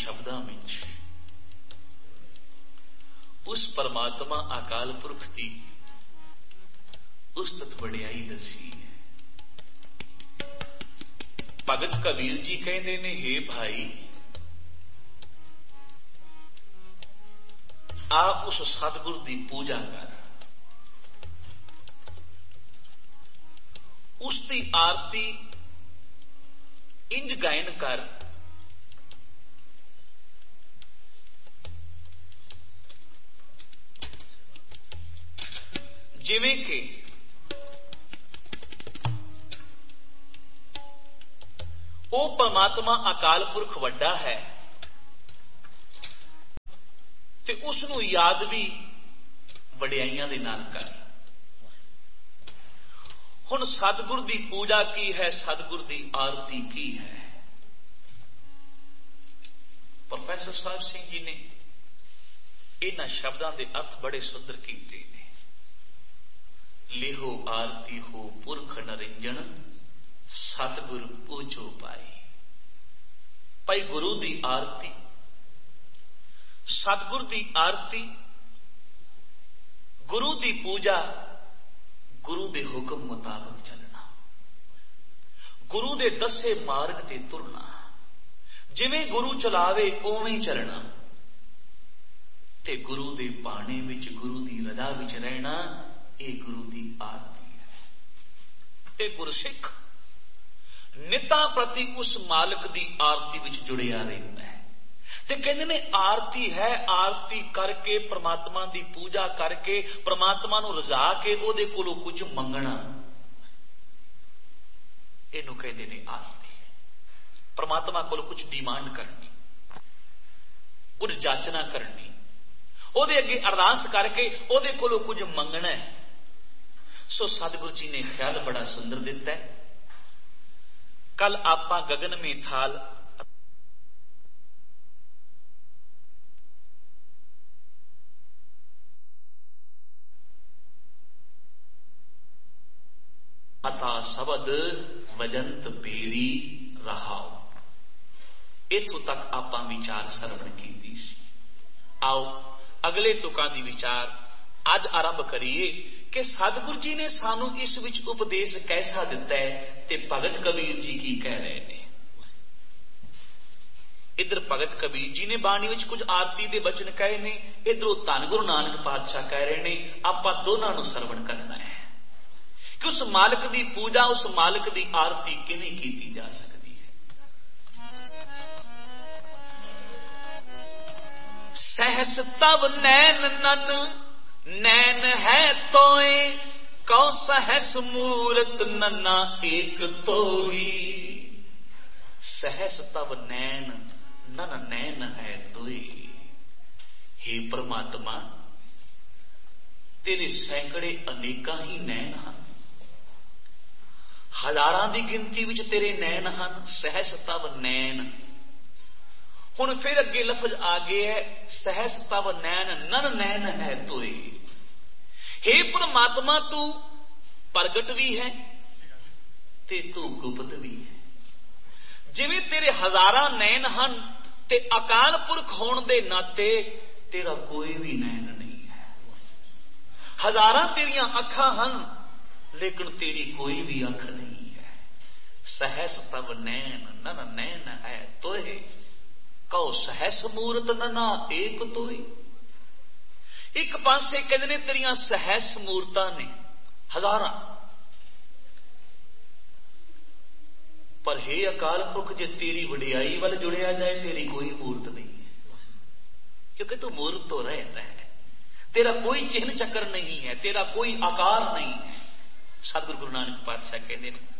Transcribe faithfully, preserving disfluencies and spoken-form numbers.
शब्दां विच उस परमात्मा अकाल पुरख की उस्तत वडियाई दसी है। भगत कबीर जी कहते ने, हे भाई, आ उस सतगुर की पूजा कर, उसकी आरती इंज गायन कर जिवें कि वो परमात्मा अकाल पुरख वड्डा है ते उसनू याद भी वडियाइयां दे नाल कर। हुण सतगुर दी पूजा की है, सतगुर दी आरती की है। प्रोफैसर साहब सिंह जी ने इन्हां शब्दां दे अर्थ बड़े सुंदर कीते ने। लेहो आरती हो पुरख नरिंजन, सतगुर पूजो पाई। भाई गुरु दी आरती, सतगुर दी आरती, गुरु दी पूजा, गुरु दे हुक्म मुताबिक चलना, गुरु दे दसे मार्ग ते तुरना, जिवें गुरु चलावे उवें चलना ते गुरु दे बाणे विच, गुरु दी रजा विच रहना, ये गुरु दी आरती है। ते गुरसिख निता प्रति उस मालिक दी आरती विच जुड़िया रहता है। ते कहते ने आरती है, आरती करके परमात्मा दी पूजा करके परमात्मा नू रजा के ओदे कोलों कुछ मंगना, इनू कहते ने आरती। परमात्मा कोलों कुछ डिमांड करनी, कुछ जाचना करनी, ओदे अगे अरदास करके ओदे कोलों कुछ मंगना है। सो सतगुरु जी ने ख्याल बड़ा सुंदर दिता है। कल आपां गगन में थाल अता शब्द वजंत बेरी रहाओ, इथों तक आपां विचार सरवण कीती सी। आओ अगले तुकां दी विचार अज आरंभ करिए कि सतगुरु जी ने सानू इस विच उपदेश कैसा दिता है ते भगत कबीर जी की कह रहे हैं। इधर भगत कबीर जी ने बाणी विच कुछ आरती दे वचन कहे ने, इधरों धन गुरु नानक पातशाह कह रहे ने। आपां दोनों नूं सरवण करना है कि उस मालिक दी पूजा, उस मालिक दी आरती किवें कीती जा सकती है। सहस तव नैन नन नैन है तोए, कौ सहस मूरत नन्ना एक तोई। सहस तव नैन नन नैन है तोए। हे परमात्मा, तेरे सैकड़े अनेका ही नैन हैं, हजारां दी गिनती विच तेरे नैन हैं। सहस तव नैन, हुण फिर अगे लफज आ गया है, सहस तव नैन नन नैन है तोए। हे परमात्मा, तू प्रगट भी है ते तू गुप्त भी है। जिवें तेरे हजारां नैन हन ते अकाल पुरख होण दे नाते तेरा कोई भी नैन नहीं है। हजारां तेरियां अखां हन लेकिन तेरी कोई भी अख नहीं है। सहस तव नैन नन नैन है तोए, कौ सहस मूरत नना एक तोई। एक पासे कहते ने तेरियां सहस मूरतां ने हजारां, पर हे अकाल पुरख, जे तेरी वडियाई वाल जुड़िया जाए तेरी कोई मूर्त नहीं है, क्योंकि तू मूर्त तो रहता है, तेरा कोई चिन्ह चक्र नहीं है, तेरा कोई आकार नहीं है। सतगुरु गुरु नानक पातशाह कहते हैं